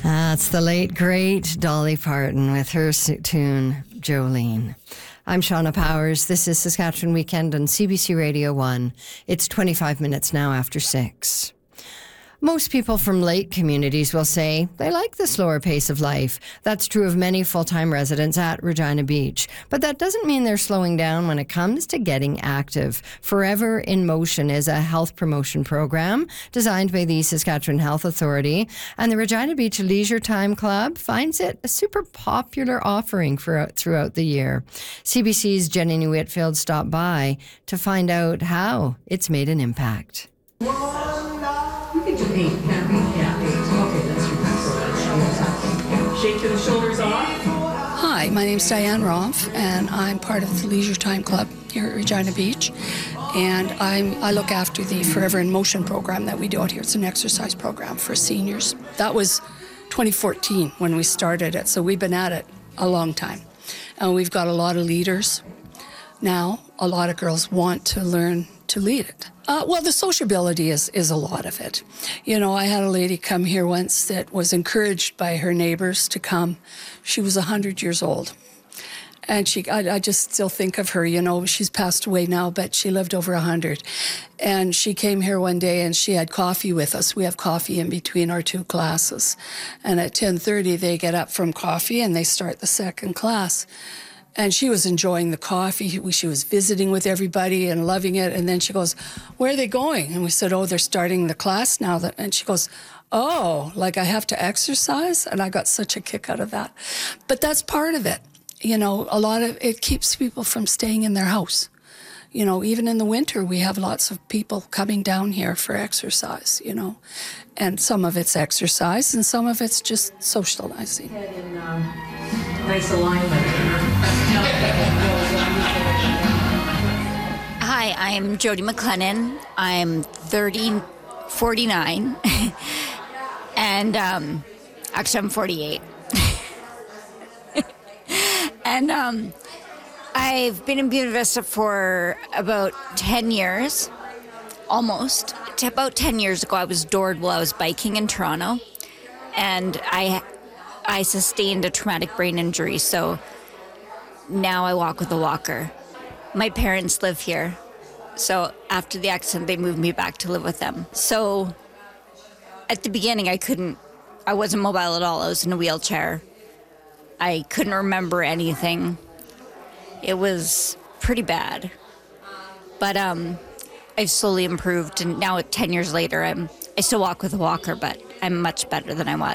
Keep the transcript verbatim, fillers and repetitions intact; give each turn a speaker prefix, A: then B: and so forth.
A: That's the late, great Dolly Parton with her tune, Jolene. I'm Shauna Powers. This is Saskatchewan Weekend on C B C Radio one. It's twenty-five minutes now after six. Most people from lake communities will say they like the slower pace of life. That's true of many full-time residents at Regina Beach. But that doesn't mean they're slowing down when it comes to getting active. Forever in Motion is a health promotion program designed by the Saskatchewan Health Authority, and the Regina Beach Leisure Time Club finds it a super popular offering for throughout the year. C B C's Jenny New Whitfield stopped by to find out how it's made an impact.
B: You can do eight, can't we? Yeah, eight. Okay, let's do that. Shake the shoulders off.
C: Hi, my name's Diane Roth, and I'm part of the Leisure Time Club here at Regina Beach. And I'm, I look after the Forever in Motion program that we do out here. It's an exercise program for seniors. That was twenty fourteen when we started it, so we've been at it a long time. And we've got a lot of leaders now. A lot of girls want to learn to lead it. Uh, well, the sociability is, is a lot of it. You know, I had a lady come here once that was encouraged by her neighbors to come. She was one hundred years old. And she, I, I just still think of her, you know, she's passed away now, but she lived over one hundred. And she came here one day and she had coffee with us. We have coffee in between our two classes. And at ten thirty, they get up from coffee and they start the second class. And she was enjoying the coffee. She was visiting with everybody and loving it. And then she goes, where are they going? And we said, oh, they're starting the class now. And she goes, oh, like I have to exercise? And I got such a kick out of that. But that's part of it. You know, a lot of it keeps people from staying in their house. You know, even in the winter, we have lots of people coming down here for exercise, you know. And some of it's exercise and some of it's just socializing.
B: Head in um, nice alignment.
D: Hi, I'm Jody McLennan. I'm thirty, forty-nine, and um, actually I'm forty-eight. and um, I've been in Buena Vista for about ten years, almost. About ten years ago, I was doored while I was biking in Toronto, and I, I sustained a traumatic brain injury, so now I walk with a walker. My parents live here. So after the accident, they moved me back to live with them. So at the beginning, I couldn't, I wasn't mobile at all. I was in a wheelchair. I couldn't remember anything. It was pretty bad. But um, I've slowly improved. And now ten years later, I'm, I still walk with a walker, but I'm much better than I was.